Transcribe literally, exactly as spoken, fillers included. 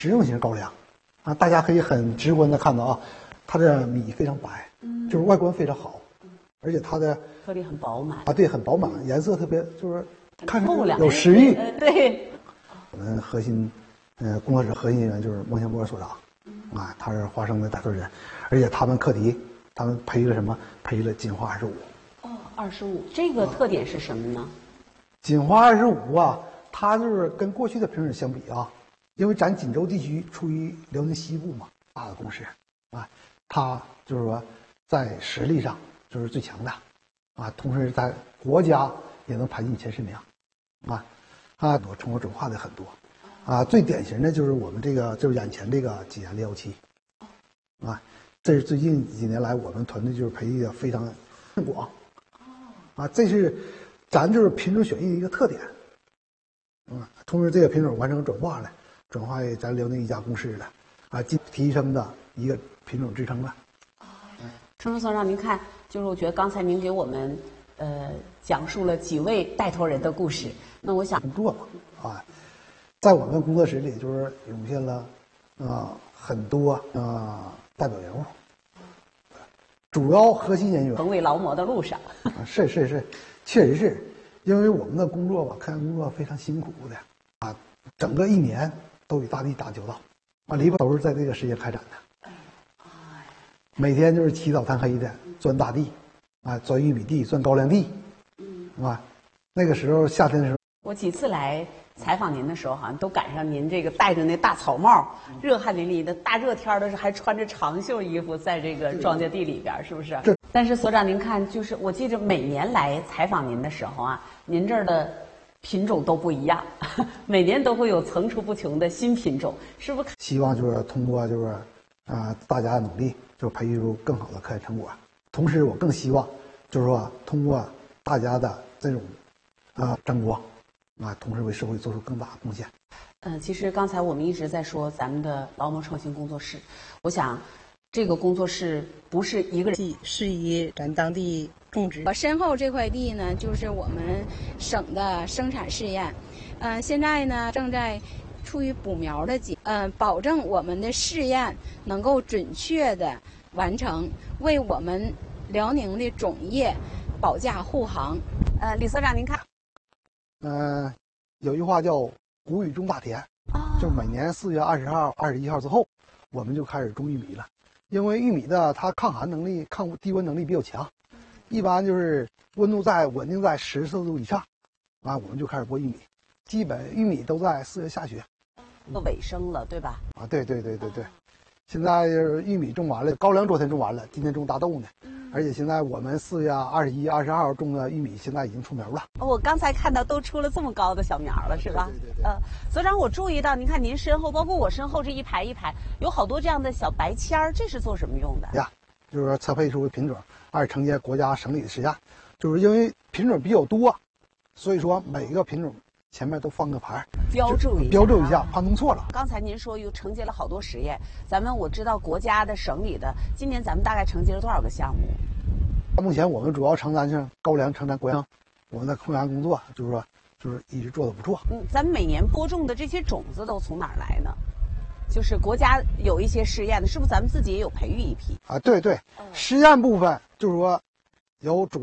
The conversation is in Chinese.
食用型高粱，啊，大家可以很直观的看到啊，它的米非常白，嗯，就是外观非常好，而且它的颗粒很饱满啊，对，很饱满，颜色特别就是看透亮， 着有食欲。 呃对， 我们核心，呃，工作室核心人员就是孟祥波所长，啊，他是花生的带头人，而且他们课题，他们培育了什么？培育了锦花二十五。 哦，二十五，这个特点是什么呢？ 锦花二十五啊，它就是跟过去的品种相比啊，因为咱锦州地区处于辽宁西部嘛，大的公司，啊，它就是说在实力上就是最强的，啊，同时在国家也能排进前十名，啊，啊，多成果转化的很多，啊，最典型的就是我们这个就是眼前这个济南六幺七，啊，这是最近几年来我们团队就是培育的非常广，啊，这是咱就是品种选育的一个特点，啊，同时这个品种完成转化了，转化为咱辽宁一家公司了，啊，进提升的一个品种支撑了。 程所长，您看，就是我觉得刚才您给我们呃讲述了几位带头人的故事，那我想工作嘛，啊，在我们工作室里就是涌现了啊很多啊代表人物，主要核心人员成为劳模的路上。 啊，是是是，确实是，因为我们的工作吧，开展工作非常辛苦的啊，整个一年都与大地打交道，啊，篱笆都是在这个时间开展的。每天就是起早贪黑的钻大地，啊，钻玉米地，钻高粱地，啊，那个时候夏天的时候， 我几次来采访您的时候，好像都赶上您这个戴着那大草帽，热汗淋漓的，大热天的时候还穿着长袖衣服，在这个庄稼地里边，是不是？ 是。 但是所长，您看，就是我记着每年来采访您的时候啊，您这儿的品种都不一样，每年都会有层出不穷的新品种，是不是？ 希望就是通过就是啊、呃、大家的努力，就培育出更好的科研成果。同时，我更希望就是说通过大家的这种啊、呃、争光啊，同时为社会做出更大的贡献。 呃，其实刚才我们一直在说咱们的劳模创新工作室，我想这个工作室不是一个人， 适宜咱当地种植。我身后这块地呢，就是我们省的生产试验，嗯、呃，现在呢正在处于补苗的阶，嗯、呃，保证我们的试验能够准确的完成，为我们辽宁的种业保驾护航。 呃，李所长您看， 嗯、呃，有句话叫“谷雨种大田”， 哦， 就每年四月二十号、二十一号之后，我们就开始种玉米了。因为玉米的它抗寒能力、抗低温能力比较强，一般就是温度在稳定在十四度以上，啊，我们就开始播玉米。基本玉米都在四月下旬， 都尾声了，对吧？ 啊，对对对对对，现在就是玉米种完了，高粱昨天种完了，今天种大豆呢，而且现在我们四月二十一、二十号种的玉米现在已经出苗了。 我刚才看到都出了这么高的小苗了，是吧？ 对对对对。 呃，所长，我注意到，您看您身后，包括我身后这一排一排，有好多这样的小白签儿，这是做什么用的？ 呀，就是说测配出品种，二承接国家省里的实验，就是因为品种比较多，所以说每个品种前面都放个牌， 标注一下， 标注一下，怕弄错了。 刚才您说又承接了好多实验，咱们我知道国家的、省里的，今年咱们大概承接了多少个项目？ 目前我们主要承担是高粱、承担国粮，我们的控粮工作就是说就是一直做的不错。 嗯，咱们每年播种的这些种子都从哪儿来呢？就是国家有一些试验的，是不是咱们自己也有培育一批？ 啊，对对，实验部分就是说有主。